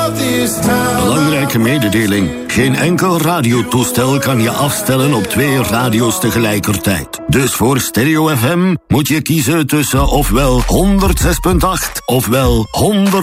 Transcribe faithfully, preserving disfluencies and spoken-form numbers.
Belangrijke mededeling. Geen enkel radiotoestel kan je afstellen op twee radio's tegelijkertijd. Dus voor Stereo F M moet je kiezen tussen ofwel honderd zes punt acht ofwel honderd